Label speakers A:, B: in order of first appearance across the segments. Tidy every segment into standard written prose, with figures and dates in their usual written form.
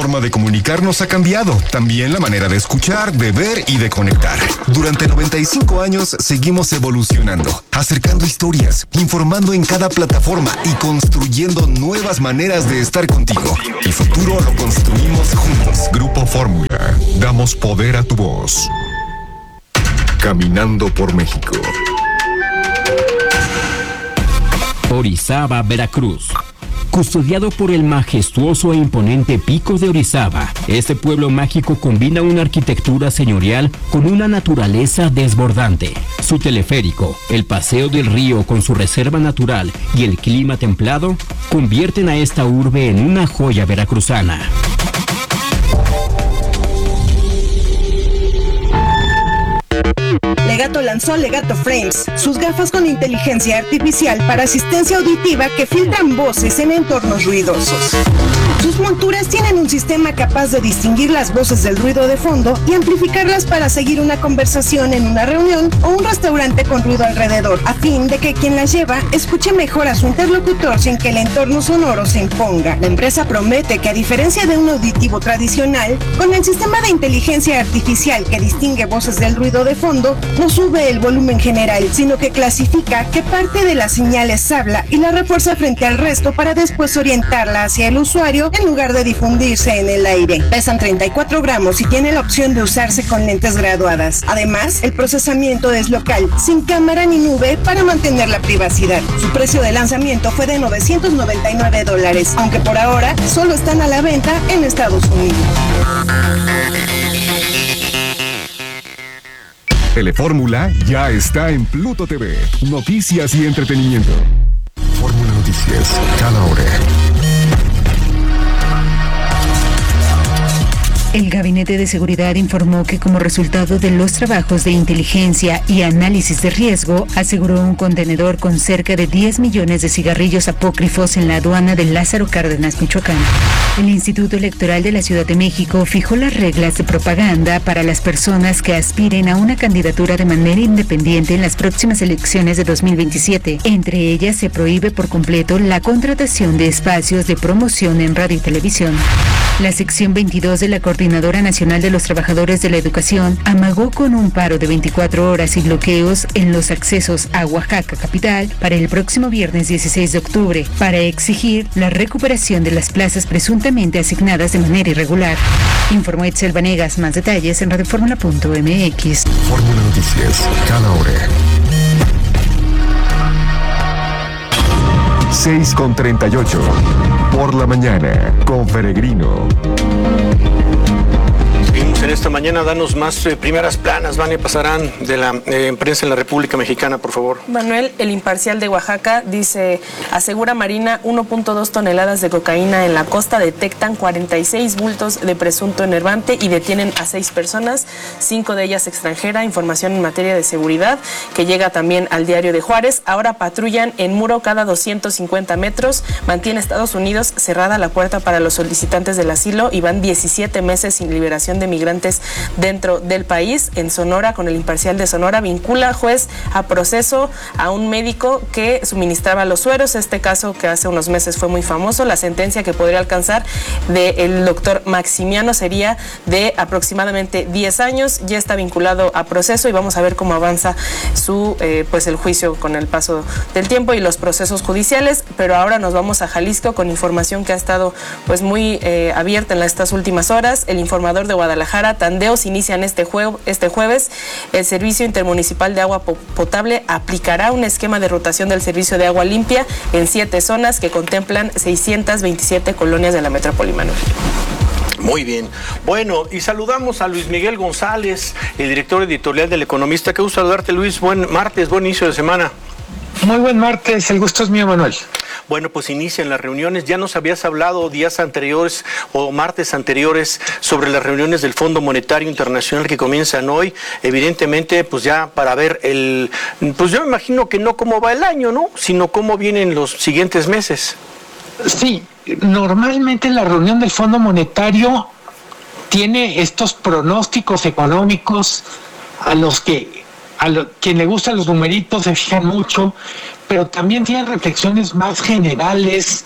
A: forma de comunicarnos ha cambiado, también la manera de escuchar, de ver y de conectar. Durante 95 años seguimos evolucionando, acercando historias, informando en cada plataforma y construyendo nuevas maneras de estar contigo. El futuro lo construimos juntos. Grupo Fórmula, damos poder a tu voz. Caminando por México.
B: Orizaba, Veracruz. Custodiado por el majestuoso e imponente Pico de Orizaba, este pueblo mágico combina una arquitectura señorial con una naturaleza desbordante. Su teleférico, el paseo del río con su reserva natural y el clima templado convierten a esta urbe en una joya veracruzana.
C: Legato lanzó Legato Frames, sus gafas con inteligencia artificial para asistencia auditiva que filtran voces en entornos ruidosos. Sus monturas tienen un sistema capaz de distinguir las voces del ruido de fondo y amplificarlas para seguir una conversación en una reunión o un restaurante con ruido alrededor, a fin de que quien las lleva escuche mejor a su interlocutor sin que el entorno sonoro se imponga. La empresa promete que, a diferencia de un auditivo tradicional, con el sistema de inteligencia artificial que distingue voces del ruido de fondo, no sube el volumen general, sino que clasifica qué parte de las señales habla y la refuerza frente al resto para después orientarla hacia el usuario en lugar de difundirse en el aire. Pesan 34 gramos y tiene la opción de usarse con lentes graduadas. Además, el procesamiento es local, sin cámara ni nube para mantener la privacidad. Su precio de lanzamiento fue de $999, aunque por ahora solo están a la venta en Estados Unidos.
A: Telefórmula ya está en Pluto TV. Noticias y entretenimiento. Fórmula Noticias, cada hora.
D: El Gabinete de Seguridad informó que, como resultado de los trabajos de inteligencia y análisis de riesgo, aseguró un contenedor con cerca de 10 millones de cigarrillos apócrifos en la aduana de Lázaro Cárdenas, Michoacán. El Instituto Electoral de la Ciudad de México fijó las reglas de propaganda para las personas que aspiren a una candidatura de manera independiente en las próximas elecciones de 2027. Entre ellas, se prohíbe por completo la contratación de espacios de promoción en radio y televisión. La sección 22 de la Coordinadora Nacional de los Trabajadores de la Educación amagó con un paro de 24 horas y bloqueos en los accesos a Oaxaca capital para el próximo viernes 16 de octubre para exigir la recuperación de las plazas presuntamente asignadas de manera irregular. Informó Itzel Vanegas. Más detalles en radioformula.mx.
A: Fórmula Noticias, cada hora. 6:38 por la mañana con Peregrino.
E: Seguimos en esta mañana. Danos más primeras planas, Vania Pasarán, de la prensa en la República Mexicana, por favor.
F: Manuel, el Imparcial de Oaxaca dice: asegura Marina 1.2 toneladas de cocaína en la costa, detectan 46 bultos de presunto enervante y detienen a 6 personas, 5 de ellas extranjera. Información en materia de seguridad que llega también al Diario de Juárez. Ahora patrullan en muro cada 250 metros. Mantiene Estados Unidos cerrada la puerta para los solicitantes del asilo y van 17 meses sin liberación de migrantes dentro del país. En Sonora, con el Imparcial de Sonora, vincula juez a proceso a un médico que suministraba los sueros. Este caso que hace unos meses fue muy famoso. La sentencia que podría alcanzar del doctor Maximiano sería de aproximadamente 10 años. Ya está vinculado a proceso y vamos a ver cómo avanza su el juicio con el paso del tiempo y los procesos judiciales. Pero ahora nos vamos a Jalisco con información que ha estado muy abierta en estas últimas horas. El Informador de Guadalajara: tandeos inician este jueves. El Servicio Intermunicipal de Agua Potable aplicará un esquema de rotación del servicio de agua limpia en 7 zonas que contemplan 627 colonias de la metrópoli, Manuel.
E: Muy bien. Bueno, y saludamos a Luis Miguel González, el director editorial del Economista. Qué gusto saludarte, Luis. Buen martes, buen inicio de semana.
G: Muy buen martes, el gusto es mío, Manuel.
E: Bueno, pues inician las reuniones. Ya nos habías hablado días anteriores o martes anteriores sobre las reuniones del Fondo Monetario Internacional que comienzan hoy. Evidentemente, pues ya para ver pues yo me imagino que no cómo va el año, ¿no? Sino cómo vienen los siguientes meses.
G: Sí, normalmente la reunión del Fondo Monetario tiene estos pronósticos económicos a quien le gustan los numeritos se fijan mucho, pero también tiene reflexiones más generales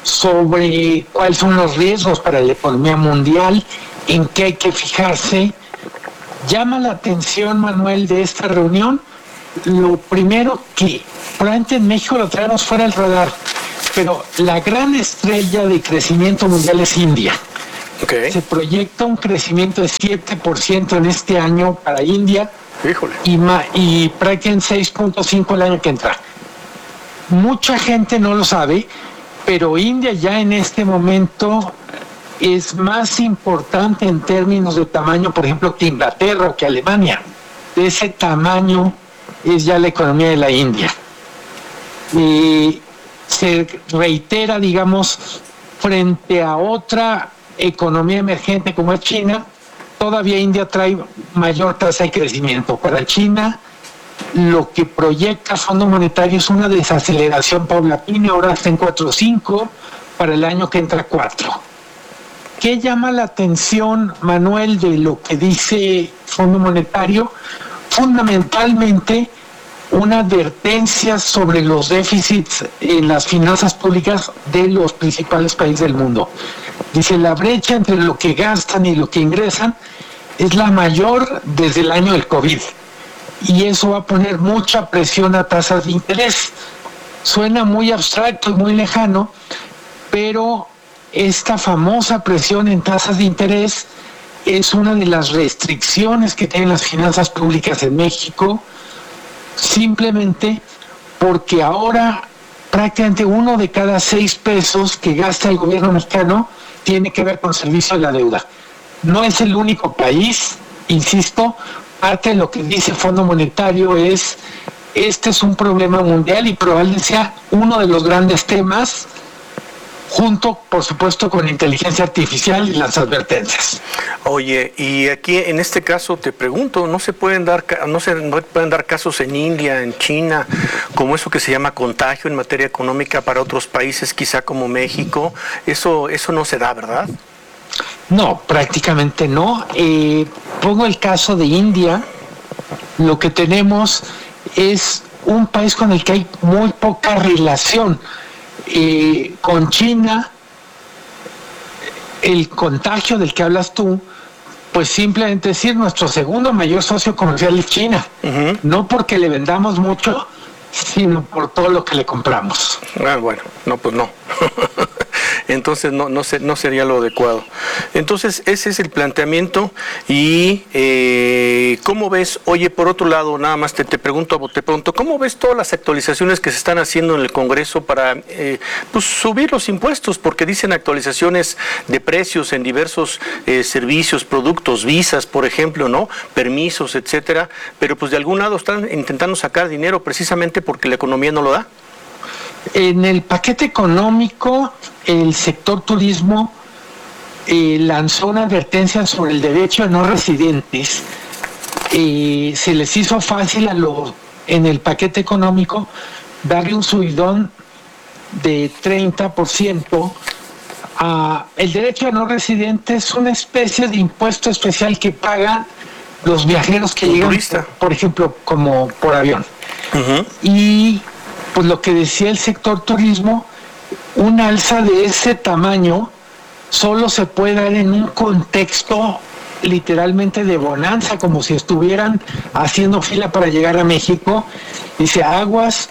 G: sobre cuáles son los riesgos para la economía mundial, en qué hay que fijarse. Llama la atención, Manuel, de esta reunión, lo primero que probablemente en México lo traemos fuera del radar, pero la gran estrella de crecimiento mundial es India.
E: Okay.
G: Se proyecta un crecimiento de 7% en este año para India.
E: Híjole.
G: Y prácticamente 6.5 el año que entra. Mucha gente no lo sabe, pero India ya en este momento es más importante en términos de tamaño, por ejemplo, que Inglaterra o que Alemania. De ese tamaño es ya la economía de la India. Y se reitera, digamos, frente a otra economía emergente como es China, todavía India trae mayor tasa de crecimiento. Para China, lo que proyecta Fondo Monetario es una desaceleración paulatina, ahora está en 4.5, para el año que entra 4. ¿Qué llama la atención, Manuel, de lo que dice Fondo Monetario? Fundamentalmente, una advertencia sobre los déficits en las finanzas públicas de los principales países del mundo. Dice, la brecha entre lo que gastan y lo que ingresan es la mayor desde el año del COVID. Y eso va a poner mucha presión a tasas de interés. Suena muy abstracto y muy lejano, pero esta famosa presión en tasas de interés es una de las restricciones que tienen las finanzas públicas en México, simplemente porque ahora prácticamente 1 de cada 6 pesos que gasta el gobierno mexicano tiene que ver con servicio de la deuda. No es el único país, insisto, parte de lo que dice el Fondo Monetario es, este es un problema mundial y probablemente sea uno de los grandes temas, junto, por supuesto, con inteligencia artificial y las advertencias.
E: Oye, y aquí en este caso te pregunto, ¿no se pueden dar casos en India, en China, como eso que se llama contagio en materia económica para otros países, quizá como México? Eso no se da, ¿verdad?
G: No, prácticamente no. Pongo el caso de India. Lo que tenemos es un país con el que hay muy poca relación. Con China, el contagio del que hablas tú, pues simplemente decir, nuestro segundo mayor socio comercial es China. Uh-huh. No porque le vendamos mucho, sino por todo lo que le compramos.
E: Bueno, no, pues no. Entonces no sería lo adecuado. Entonces ese es el planteamiento. Y ¿cómo ves? Oye, por otro lado, nada más te pregunto, ¿cómo ves todas las actualizaciones que se están haciendo en el Congreso para pues subir los impuestos? Porque dicen actualizaciones de precios en diversos servicios, productos, visas, por ejemplo, ¿no? Permisos, etcétera. Pero pues de algún lado están intentando sacar dinero precisamente porque la economía no lo da.
G: En el paquete económico, el sector turismo lanzó una advertencia sobre el derecho de no residentes. Se les hizo fácil en el paquete económico darle un subidón de 30%. El derecho de no residentes es una especie de impuesto especial que pagan los viajeros que llegan, por ejemplo, como por avión. Uh-huh. Y pues lo que decía el sector turismo, un alza de ese tamaño solo se puede dar en un contexto literalmente de bonanza, como si estuvieran haciendo fila para llegar a México. Dice, aguas,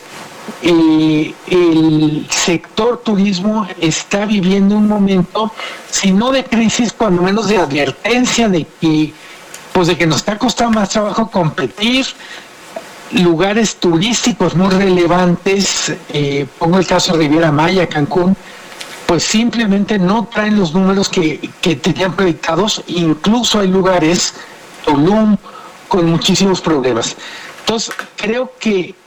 G: el sector turismo está viviendo un momento, si no de crisis, cuando menos de advertencia de que nos está costando más trabajo competir. Lugares turísticos muy relevantes, pongo el caso de Riviera Maya, Cancún, pues simplemente no traen los números que tenían proyectados. Incluso hay lugares, Tulum, con muchísimos problemas. Entonces, creo que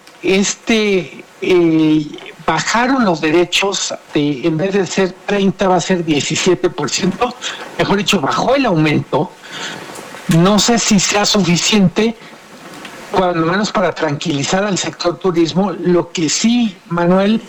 G: bajaron los derechos, en vez de ser 30 va a ser 17%, mejor dicho, bajó el aumento. No sé si sea suficiente, cuando menos para tranquilizar al sector turismo. Lo que sí, Manuel,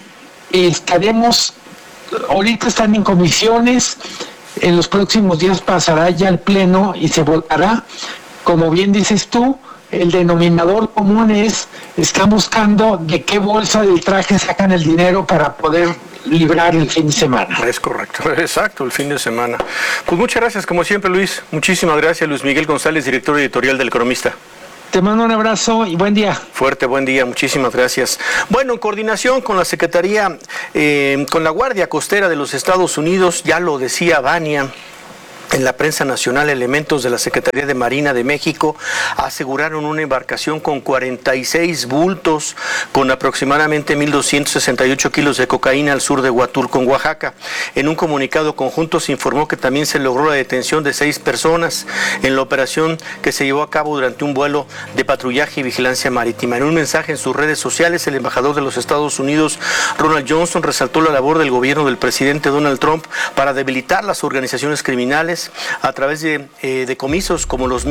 G: ahorita están en comisiones, en los próximos días pasará ya al pleno y se votará. Como bien dices tú, el denominador común están buscando de qué bolsa del traje sacan el dinero para poder librar el fin de semana.
E: Es correcto, exacto, el fin de semana. Pues muchas gracias, como siempre, Luis. Muchísimas gracias, Luis Miguel González, director editorial del Economista.
G: Te mando un abrazo y buen día.
E: Fuerte, buen día, muchísimas gracias. Bueno, en coordinación con la Secretaría, con la Guardia Costera de los Estados Unidos, ya lo decía Vania, en la prensa nacional, elementos de la Secretaría de Marina de México aseguraron una embarcación con 46 bultos con aproximadamente 1.268 kilos de cocaína al sur de Huatulco, en Oaxaca. En un comunicado conjunto se informó que también se logró la detención de 6 personas en la operación que se llevó a cabo durante un vuelo de patrullaje y vigilancia marítima. En un mensaje en sus redes sociales, el embajador de los Estados Unidos, Ronald Johnson, resaltó la labor del gobierno del presidente Donald Trump para debilitar las organizaciones criminales a través de decomisos como los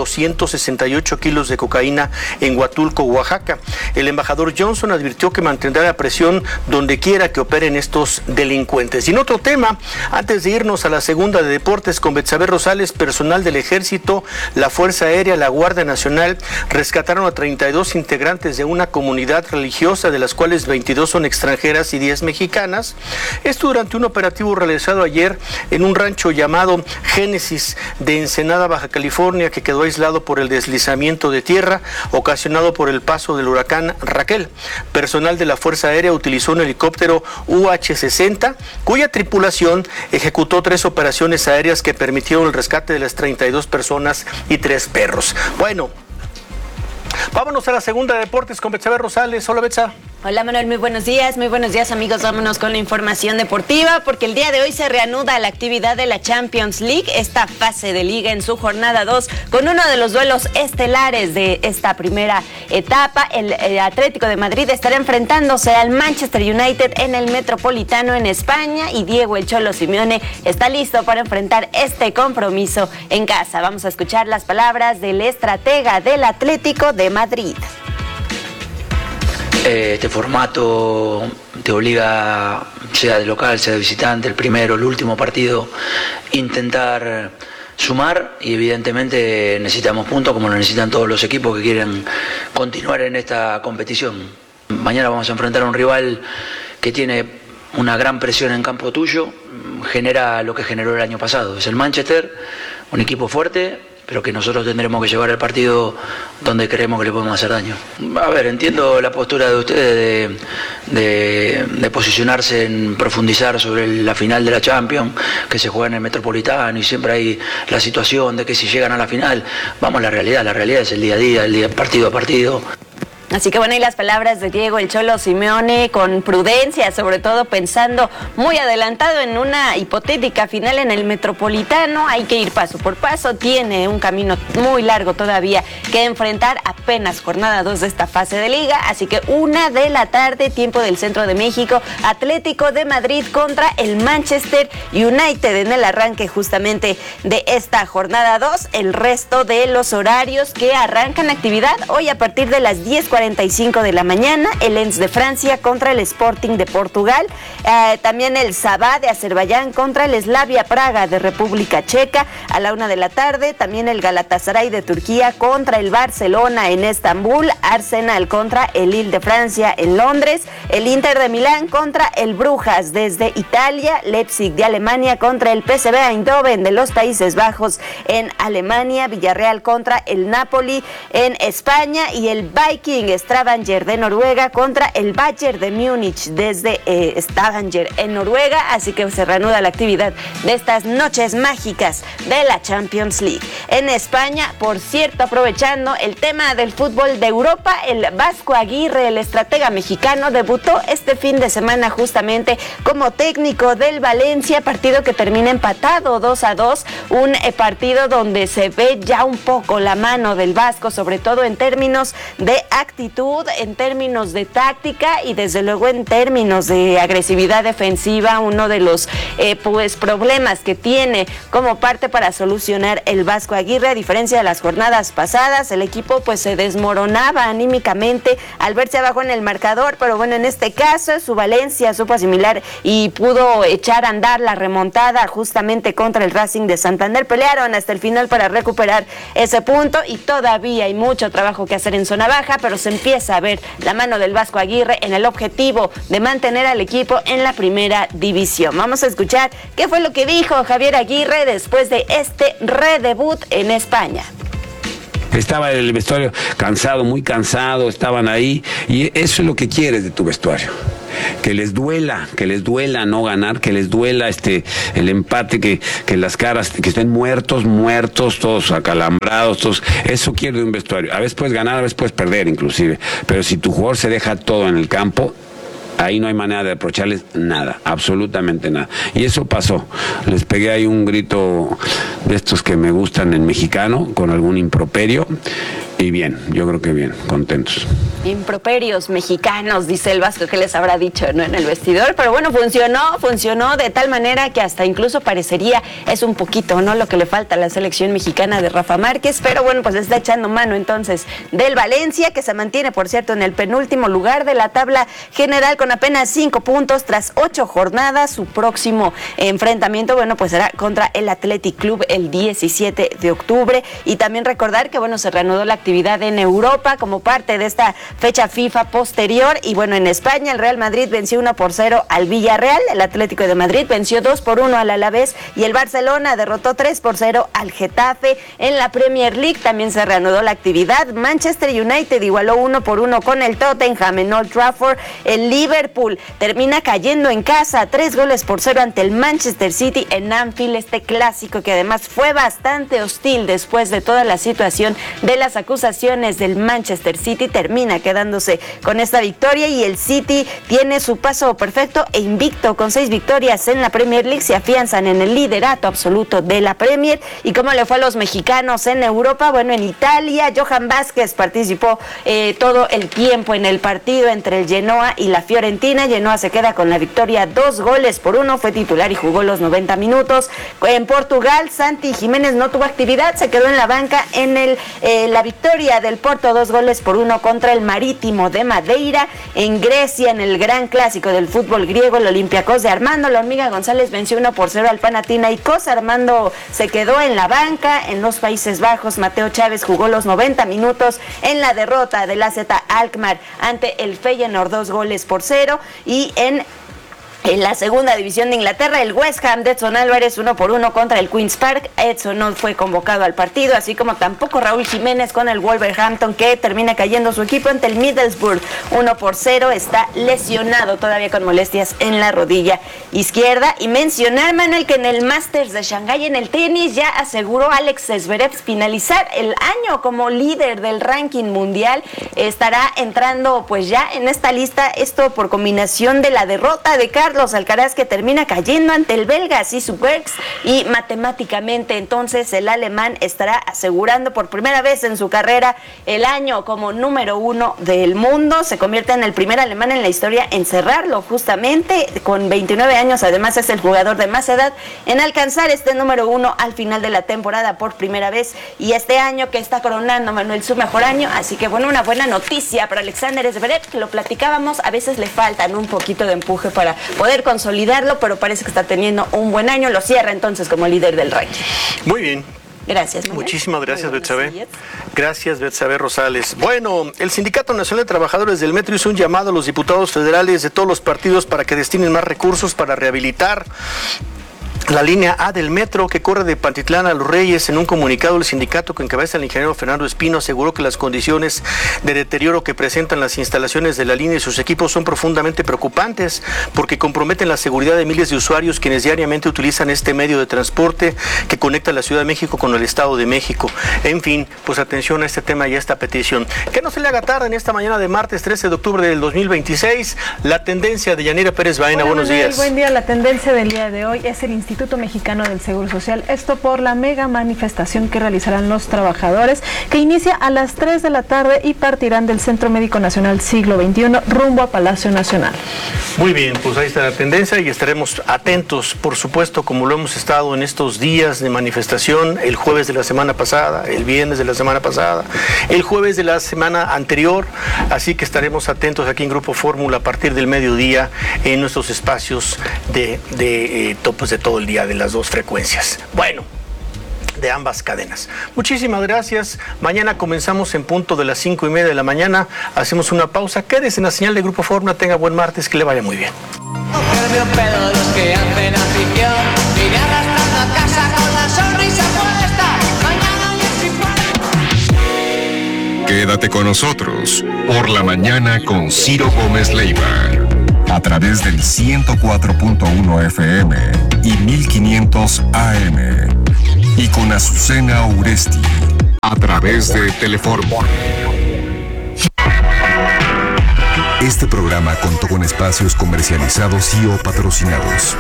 E: 1.268 kilos de cocaína en Huatulco, Oaxaca. El embajador Johnson advirtió que mantendrá la presión donde quiera que operen estos delincuentes. Y en otro tema, antes de irnos a la segunda de deportes con Betsabe Rosales, personal del Ejército, la Fuerza Aérea, la Guardia Nacional, rescataron a 32 integrantes de una comunidad religiosa, de las cuales 22 son extranjeras y 10 mexicanas. Esto durante un operativo realizado ayer en un rancho llamado Génesis de Ensenada, Baja California, que quedó aislado por el deslizamiento de tierra ocasionado por el paso del huracán Raquel. Personal de la Fuerza Aérea utilizó un helicóptero UH-60, cuya tripulación ejecutó 3 operaciones aéreas que permitieron el rescate de las 32 personas y 3 perros. Bueno, vámonos a la segunda de deportes con Betsabe Rosales. Hola, Betsa.
H: Hola Manuel, muy buenos días amigos, vámonos con la información deportiva porque el día de hoy se reanuda la actividad de la Champions League, esta fase de liga en su jornada 2 con uno de los duelos estelares de esta primera etapa. El Atlético de Madrid estará enfrentándose al Manchester United en el Metropolitano en España y Diego El Cholo Simeone está listo para enfrentar este compromiso en casa. Vamos a escuchar las palabras del estratega del Atlético de Madrid.
I: Este formato te obliga, sea de local, sea de visitante, el primero, el último partido, intentar sumar y evidentemente necesitamos puntos como lo necesitan todos los equipos que quieren continuar en esta competición. Mañana vamos a enfrentar a un rival que tiene una gran presión en campo tuyo, genera lo que generó el año pasado, es el Manchester, un equipo fuerte, pero que nosotros tendremos que llevar el partido donde creemos que le podemos hacer daño. A ver, entiendo la postura de ustedes de posicionarse en profundizar sobre la final de la Champions, que se juega en el Metropolitano y siempre hay la situación de que si llegan a la final, vamos a la realidad es el día a día, el día partido a partido.
H: Así que bueno, y las palabras de Diego El Cholo Simeone con prudencia, sobre todo pensando muy adelantado en una hipotética final en el Metropolitano. Hay que ir paso por paso, tiene un camino muy largo todavía que enfrentar, apenas jornada 2 de esta fase de liga, así que 1 de la tarde, tiempo del centro de México, Atlético de Madrid contra el Manchester United en el arranque justamente de esta jornada 2. El resto de los horarios que arrancan actividad hoy a partir de las 10:45 de la mañana, el Lens de Francia contra el Sporting de Portugal, también el Sabah de Azerbaiyán contra el Slavia Praga de República Checa a la 1 de la tarde, también el Galatasaray de Turquía contra el Barcelona en Estambul, Arsenal contra el Lille de Francia en Londres, el Inter de Milán contra el Brujas desde Italia, Leipzig de Alemania contra el PSV Eindhoven de los Países Bajos en Alemania, Villarreal contra el Napoli en España y el Viking Stavanger de Noruega contra el Bayern de Múnich desde Stavanger en Noruega, así que se reanuda la actividad de estas noches mágicas de la Champions League. En España, por cierto, aprovechando el tema del fútbol de Europa, el Vasco Aguirre, el estratega mexicano, debutó este fin de semana justamente como técnico del Valencia, partido que termina empatado 2-2, un partido donde se ve ya un poco la mano del Vasco, sobre todo en términos de actitud, en términos de táctica y desde luego en términos de agresividad defensiva, uno de los problemas que tiene como parte para solucionar el Vasco Aguirre. A diferencia de las jornadas pasadas, el equipo pues se desmoronaba anímicamente al verse abajo en el marcador, pero bueno, en este caso su Valencia supo asimilar y pudo echar a andar la remontada justamente contra el Racing de Santander. Pelearon hasta el final para recuperar ese punto y todavía hay mucho trabajo que hacer en zona baja, pero se se empieza a ver la mano del Vasco Aguirre en el objetivo de mantener al equipo en la primera división. Vamos a escuchar qué fue lo que dijo Javier Aguirre después de este redebut en España.
J: Estaba el vestuario cansado, muy cansado, estaban ahí, y eso es lo que quieres de tu vestuario. Que les duela no ganar, que les duela el empate, que las caras, que estén muertos, todos acalambrados, todos. Eso quiere de un vestuario. A veces puedes ganar, a veces puedes perder inclusive, pero si tu jugador se deja todo en el campo, ahí no hay manera de reprocharles nada, absolutamente nada. Y eso pasó. Les pegué ahí un grito de estos que me gustan en mexicano, con algún improperio, y bien, yo creo que bien, contentos.
H: Improperios mexicanos, dice el Vasco, que les habrá dicho, ¿no?, en el vestidor, pero bueno, funcionó de tal manera que hasta incluso parecería, es un poquito, ¿no?, lo que le falta a la selección mexicana de Rafa Márquez, pero bueno, pues está echando mano entonces del Valencia, que se mantiene, por cierto, en el penúltimo lugar de la tabla general con apenas 5 puntos tras 8 jornadas. Su próximo enfrentamiento, bueno, pues será contra el Athletic Club el 17 de octubre, y también recordar que, bueno, se reanudó la actividad en Europa como parte de esta fecha FIFA posterior, y bueno, en España el Real Madrid venció 1-0 al Villarreal, el Atlético de Madrid venció 2-1 al Alavés, y el Barcelona derrotó 3-0 al Getafe. En la Premier League también se reanudó la actividad. Manchester United igualó 1-1 con el Tottenham en Old Trafford. El Liverpool termina cayendo en casa 3-0 ante el Manchester City en Anfield, este clásico que además fue bastante hostil después de toda la situación de las acusaciones del Manchester City. Termina quedándose con esta victoria, y el City tiene su paso perfecto e invicto con 6 victorias en la Premier League, se afianzan en el liderato absoluto de la Premier. ¿Y cómo le fue a los mexicanos en Europa? Bueno, en Italia, Johan Vázquez participó todo el tiempo en el partido entre el Genoa y la Fiorentina. Genoa se queda con la victoria 2-1, fue titular y jugó los 90 minutos. En Portugal, Santi Jiménez no tuvo actividad, se quedó en la banca en la victoria del Porto 2-1 contra el Marítimo de Madeira. En Grecia, en el gran clásico del fútbol griego, el Olympiacos de Armando La Hormiga González venció 1-0 al Panathinaikos. Armando se quedó en la banca. En los Países Bajos, Mateo Chávez jugó los 90 minutos en la derrota del AZ Alkmaar ante el Feyenoord 2-0. Y en la segunda división de Inglaterra, el West Ham de Edson Álvarez 1-1 contra el Queen's Park. Edson no fue convocado al partido, así como tampoco Raúl Jiménez con el Wolverhampton, que termina cayendo su equipo ante el Middlesbrough 1-0. Está lesionado todavía con molestias en la rodilla izquierda. Y mencionar, Manuel, que en el Masters de Shanghái en el tenis ya aseguró Alex Zverev finalizar el año como líder del ranking mundial. Estará entrando pues ya en esta lista, esto por combinación de la derrota de Carlos Alcaraz, que termina cayendo ante el belga Sisu Bergs, y matemáticamente entonces el alemán estará asegurando por primera vez en su carrera el año como número 1 del mundo. Se convierte en el primer alemán en la historia en cerrarlo, justamente con 29 años. Además es el jugador de más edad en alcanzar este número 1 al final de la temporada por primera vez, y este año que está coronando, Manuel, su mejor año. Así que bueno, una buena noticia para Alexander Zverev, que lo platicábamos, a veces le faltan un poquito de empuje para poder consolidarlo, pero parece que está teniendo un buen año. Lo cierra entonces como líder del ranking.
E: Muy bien.
H: Gracias, Manuel.
E: Muchísimas gracias, Betsabe. Gracias, Betsabe Rosales. Bueno, el Sindicato Nacional de Trabajadores del Metro hizo un llamado a los diputados federales de todos los partidos para que destinen más recursos para rehabilitar la línea A del metro que corre de Pantitlán a Los Reyes. En un comunicado, el sindicato que encabeza el ingeniero Fernando Espino aseguró que las condiciones de deterioro que presentan las instalaciones de la línea y sus equipos son profundamente preocupantes porque comprometen la seguridad de miles de usuarios quienes diariamente utilizan este medio de transporte que conecta la Ciudad de México con el Estado de México. En fin, pues atención a este tema y a esta petición. Que no se le haga tarde en esta mañana de martes 13 de octubre del 2026. La tendencia de Yanira Pérez Baena.
K: Hola,
E: buenos
K: Manuel,
E: días.
K: Buen día. La tendencia del día de hoy es el Instituto Mexicano del Seguro Social, esto por la mega manifestación que realizarán los trabajadores, que inicia a las 3 de la tarde y partirán del Centro Médico Nacional Siglo XXI rumbo a Palacio Nacional.
E: Muy bien, pues ahí está la tendencia y estaremos atentos, por supuesto, como lo hemos estado en estos días de manifestación, el jueves de la semana pasada, el viernes de la semana pasada, el jueves de la semana anterior, así que estaremos atentos aquí en Grupo Fórmula a partir del mediodía en nuestros espacios de todo el día de las dos frecuencias. Bueno, de ambas cadenas. Muchísimas gracias. Mañana comenzamos en punto de las 5:30 de la mañana. Hacemos una pausa. Quédese en la señal de Grupo Fórmula. Tenga buen martes, que le vaya muy bien.
A: Quédate con nosotros por la mañana con Ciro Gómez Leiva, a través del 104.1 FM y 1500 AM, y con Azucena Uresti a través de Telefórmula. Este programa contó con espacios comercializados y o patrocinados.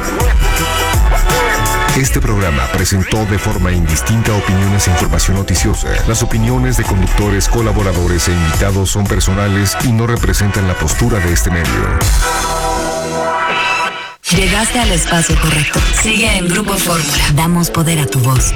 A: Este programa presentó de forma indistinta opiniones e información noticiosa. Las opiniones de conductores, colaboradores e invitados son personales y no representan la postura de este medio.
L: Llegaste al espacio correcto. Sigue en Grupo Fórmula. Damos poder a tu voz.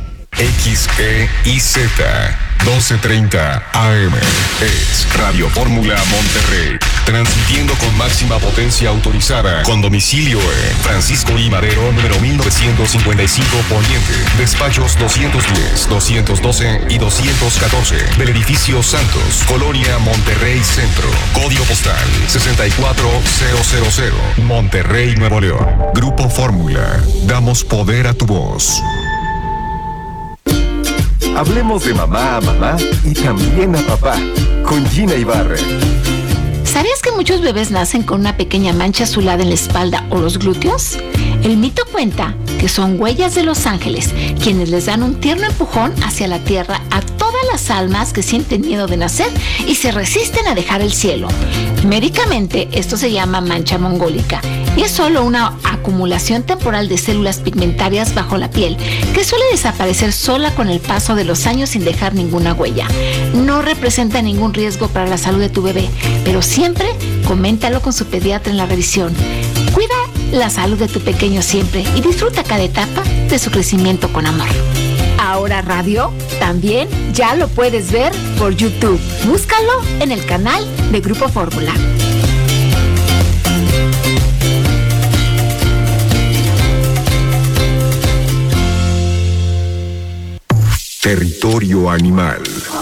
A: XEIZ 1230 AM es Radio Fórmula Monterrey, transmitiendo con máxima potencia autorizada, con domicilio en Francisco I. Madero, número 1955 Poniente, despachos 210, 212 y 214 del edificio Santos, Colonia Monterrey Centro, código postal 64000, Monterrey, Nuevo León. Grupo Fórmula, damos poder a tu voz. Hablemos de mamá a mamá y también a papá, con Gina Ibarra.
M: ¿Sabías que muchos bebés nacen con una pequeña mancha azulada en la espalda o los glúteos? El mito cuenta que son huellas de los ángeles, quienes les dan un tierno empujón hacia la tierra a todas las almas que sienten miedo de nacer y se resisten a dejar el cielo. Médicamente, esto se llama mancha mongólica y es solo una acumulación temporal de células pigmentarias bajo la piel que suele desaparecer sola con el paso de los años sin dejar ninguna huella. No representa ningún riesgo para la salud de tu bebé, pero siempre coméntalo con su pediatra en la revisión. Cuida la salud de tu pequeño siempre y disfruta cada etapa de su crecimiento con amor. Ahora Radio también ya lo puedes ver por YouTube. Búscalo en el canal de Grupo Fórmula.
A: Territorio animal.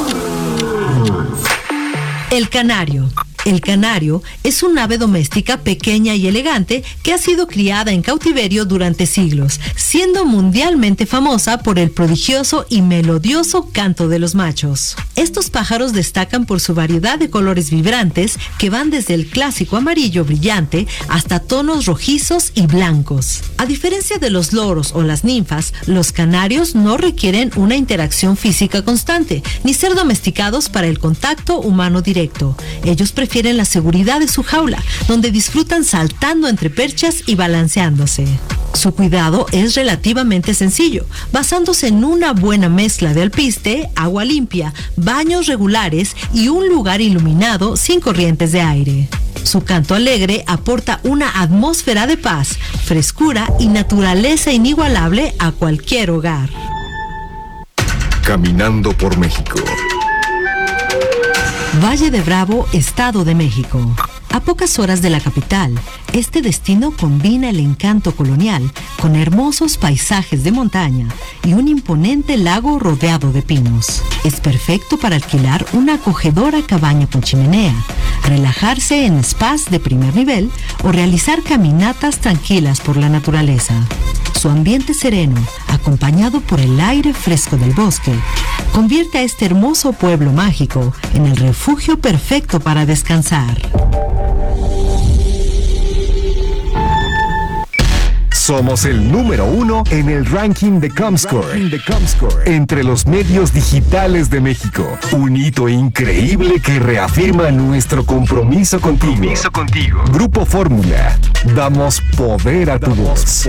N: El canario. El canario es un ave doméstica pequeña y elegante que ha sido criada en cautiverio durante siglos, siendo mundialmente famosa por el prodigioso y melodioso canto de los machos. Estos pájaros destacan por su variedad de colores vibrantes que van desde el clásico amarillo brillante hasta tonos rojizos y blancos. A diferencia de los loros o las ninfas, los canarios no requieren una interacción física constante, ni ser domesticados para el contacto humano directo. Ellos prefieren la seguridad de su jaula, donde disfrutan saltando entre perchas y balanceándose. Su cuidado es relativamente sencillo, basándose en una buena mezcla de alpiste, agua limpia, baños regulares y un lugar iluminado sin corrientes de aire. Su canto alegre aporta una atmósfera de paz, frescura y naturaleza inigualable a cualquier hogar.
A: Caminando por México.
N: Valle de Bravo, Estado de México. A pocas horas de la capital, este destino combina el encanto colonial con hermosos paisajes de montaña y un imponente lago rodeado de pinos. Es perfecto para alquilar una acogedora cabaña con chimenea, relajarse en spas de primer nivel o realizar caminatas tranquilas por la naturaleza. Su ambiente sereno, acompañado por el aire fresco del bosque, convierte a este hermoso pueblo mágico en el refugio perfecto para descansar.
A: Somos el número 1 en el ranking de Comscore entre los medios digitales de México. Un hito increíble que reafirma nuestro compromiso contigo. Grupo Fórmula. Damos poder a tu voz.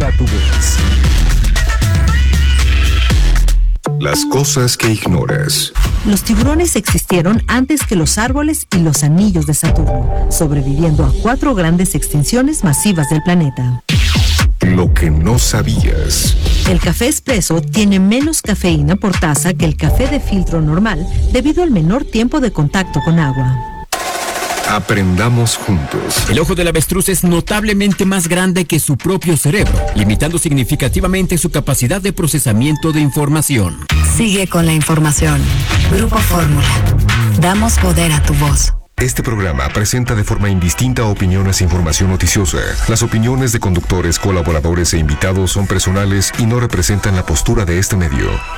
A: Las cosas que ignoras.
N: Los tiburones existieron antes que los árboles y los anillos de Saturno, sobreviviendo a 4 grandes extinciones masivas del planeta.
A: Lo que no sabías.
N: El café expreso tiene menos cafeína por taza que el café de filtro normal debido al menor tiempo de contacto con agua.
A: Aprendamos juntos.
B: El ojo del avestruz es notablemente más grande que su propio cerebro, limitando significativamente su capacidad de procesamiento de información.
L: Sigue con la información. Grupo Fórmula. Damos poder a tu voz.
A: Este programa presenta de forma indistinta opiniones e información noticiosa. Las opiniones de conductores, colaboradores e invitados son personales y no representan la postura de este medio.